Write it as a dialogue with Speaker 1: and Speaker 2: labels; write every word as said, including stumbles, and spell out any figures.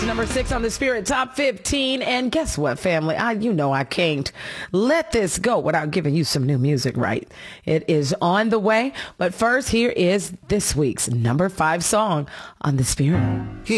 Speaker 1: number six on the Spirit Top fifteen. And guess what, family? I, you know, I can't let this go without giving you some new music, right? It is on the way. But first, here is this week's number five song on the Spirit.